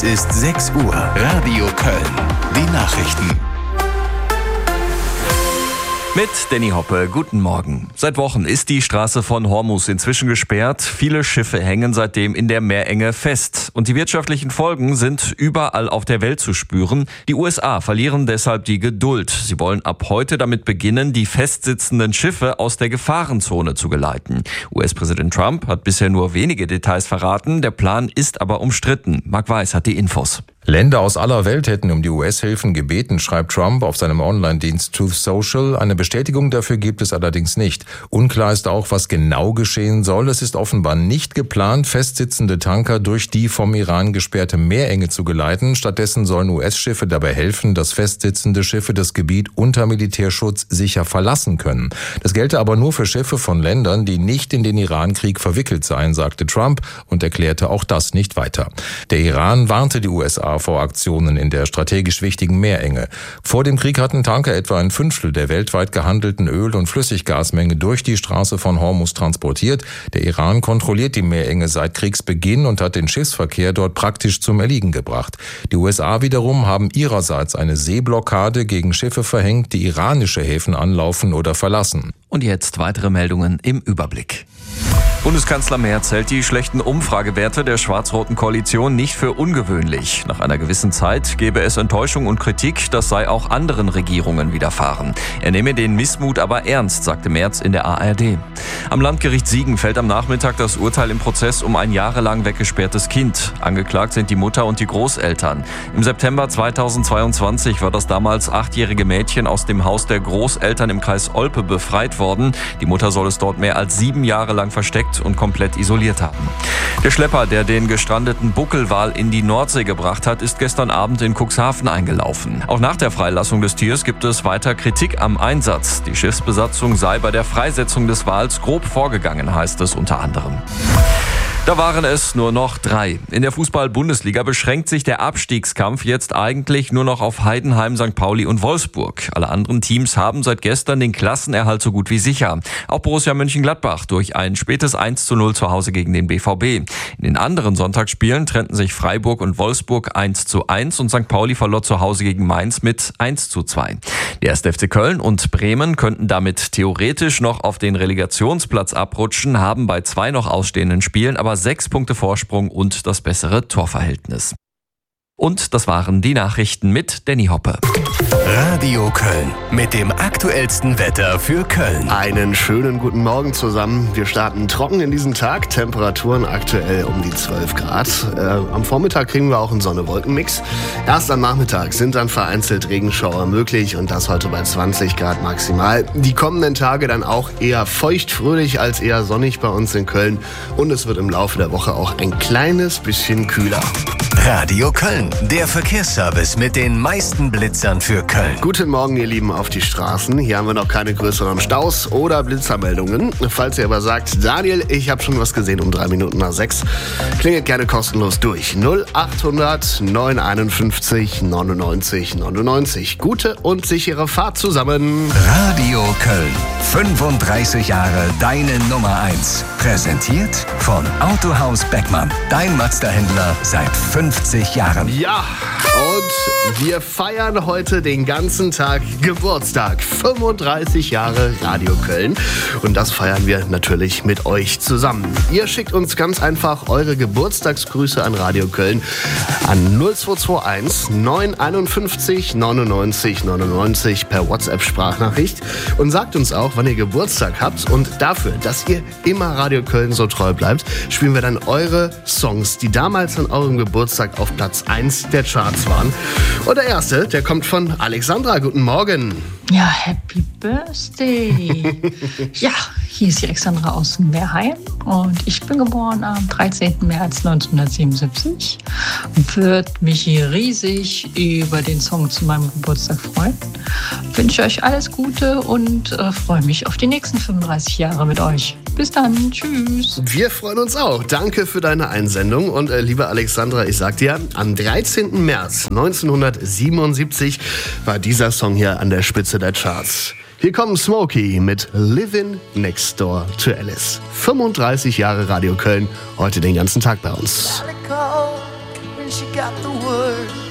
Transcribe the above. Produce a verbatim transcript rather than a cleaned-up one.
Es ist sechs Uhr. Radio Köln. Die Nachrichten. Mit Danny Hoppe, guten Morgen. Seit Wochen ist die Straße von Hormuz inzwischen gesperrt. Viele Schiffe hängen seitdem in der Meerenge fest. Und die wirtschaftlichen Folgen sind überall auf der Welt zu spüren. Die U S A verlieren deshalb die Geduld. Sie wollen ab heute damit beginnen, die festsitzenden Schiffe aus der Gefahrenzone zu geleiten. U S-Präsident Trump hat bisher nur wenige Details verraten. Der Plan ist aber umstritten. Marc Weiß hat die Infos. Länder aus aller Welt hätten um die U S-Hilfen gebeten, schreibt Trump auf seinem Online-Dienst Truth Social. Eine Bestätigung dafür gibt es allerdings nicht. Unklar ist auch, was genau geschehen soll. Es ist offenbar nicht geplant, festsitzende Tanker durch die vom Iran gesperrte Meerenge zu geleiten. Stattdessen sollen U S-Schiffe dabei helfen, dass festsitzende Schiffe das Gebiet unter Militärschutz sicher verlassen können. Das gelte aber nur für Schiffe von Ländern, die nicht in den Iran-Krieg verwickelt seien, sagte Trump und erklärte auch das nicht weiter. Der Iran warnte die U S A vor Aktionen in der strategisch wichtigen Meerenge. Vor dem Krieg hatten Tanker etwa ein Fünftel der weltweit gehandelten Öl- und Flüssiggasmenge durch die Straße von Hormuz transportiert. Der Iran kontrolliert die Meerenge seit Kriegsbeginn und hat den Schiffsverkehr dort praktisch zum Erliegen gebracht. Die U S A wiederum haben ihrerseits eine Seeblockade gegen Schiffe verhängt, die iranische Häfen anlaufen oder verlassen. Und jetzt weitere Meldungen im Überblick. Bundeskanzler Merz hält die schlechten Umfragewerte der schwarz-roten Koalition nicht für ungewöhnlich. Nach einer gewissen Zeit gebe es Enttäuschung und Kritik, das sei auch anderen Regierungen widerfahren. Er nehme den Missmut aber ernst, sagte Merz in der A R D. Am Landgericht Siegen fällt am Nachmittag das Urteil im Prozess um ein jahrelang weggesperrtes Kind. Angeklagt sind die Mutter und die Großeltern. Im September zweitausendzweiundzwanzig war das damals achtjährige Mädchen aus dem Haus der Großeltern im Kreis Olpe befreit worden. Die Mutter soll es dort mehr als sieben Jahre lang versteckt und komplett isoliert haben. Der Schlepper, der den gestrandeten Buckelwal in die Nordsee gebracht hat, ist gestern Abend in Cuxhaven eingelaufen. Auch nach der Freilassung des Tiers gibt es weiter Kritik am Einsatz. Die Schiffsbesatzung sei bei der Freisetzung des Wals grob vorgegangen, heißt es unter anderem. Da waren es nur noch drei. In der Fußball-Bundesliga beschränkt sich der Abstiegskampf jetzt eigentlich nur noch auf Heidenheim, Sankt Pauli und Wolfsburg. Alle anderen Teams haben seit gestern den Klassenerhalt so gut wie sicher. Auch Borussia Mönchengladbach durch ein spätes eins zu null zu Hause gegen den B V B. In den anderen Sonntagsspielen trennten sich Freiburg und Wolfsburg eins zu eins und Sankt Pauli verlor zu Hause gegen Mainz mit eins zu zwei. Der erste F C Köln und Bremen könnten damit theoretisch noch auf den Relegationsplatz abrutschen, haben bei zwei noch ausstehenden Spielen aber sechs Punkte Vorsprung und das bessere Torverhältnis. Und das waren die Nachrichten mit Danny Hoppe. Radio Köln mit dem aktuellsten Wetter für Köln. Einen schönen guten Morgen zusammen. Wir starten trocken in diesen Tag. Temperaturen aktuell um die zwölf Grad. Äh, am Vormittag kriegen wir auch einen Sonne-Wolken-Mix. Erst am Nachmittag sind dann vereinzelt Regenschauer möglich und das heute bei zwanzig Grad maximal. Die kommenden Tage dann auch eher feucht-fröhlich als eher sonnig bei uns in Köln. Und es wird im Laufe der Woche auch ein kleines bisschen kühler. Radio Köln, der Verkehrsservice mit den meisten Blitzern für Köln. Guten Morgen, ihr Lieben, auf die Straßen. Hier haben wir noch keine größeren Staus oder Blitzermeldungen. Falls ihr aber sagt, Daniel, ich habe schon was gesehen um drei Minuten nach sechs, klingelt gerne kostenlos durch. null achthundert neunhunderteinundfünfzig neunundneunzig neunundneunzig. Gute und sichere Fahrt zusammen. Radio Köln, fünfunddreißig Jahre deine Nummer eins. Präsentiert von Autohaus Beckmann, dein Mazda-Händler seit fünfzig Jahren. Ja, und wir feiern heute den ganzen Tag Geburtstag. fünfunddreißig Jahre Radio Köln. Und das feiern wir natürlich mit euch zusammen. Ihr schickt uns ganz einfach eure Geburtstagsgrüße an Radio Köln an null zwei zwei eins neun einundfünfzig neunundneunzig neunundneunzig per WhatsApp-Sprachnachricht und sagt uns auch, wann ihr Geburtstag habt. Und dafür, dass ihr immer Radio Köln so treu bleibt, spielen wir dann eure Songs, die damals an eurem Geburtstag auf Platz eins der Charts waren. Und der erste, der kommt von Alexandra. Guten Morgen. Ja, Happy Birthday. Ja, hier ist die Alexandra aus Meerheim und ich bin geboren am dreizehnten März neunzehnhundertsiebenundsiebzig und würde mich riesig über den Song zu meinem Geburtstag freuen. Wünsche euch alles Gute und äh, freue mich auf die nächsten fünfunddreißig Jahre mit euch. Bis dann, tschüss. Wir freuen uns auch. Danke für deine Einsendung und äh, liebe Alexandra, ich sag dir, am dreizehnten März neunzehnhundertsiebenundsiebzig war dieser Song hier an der Spitze der Charts. Hier kommen Smokey mit Living Next Door to Alice. fünfunddreißig Jahre Radio Köln, heute den ganzen Tag bei uns. she got the word.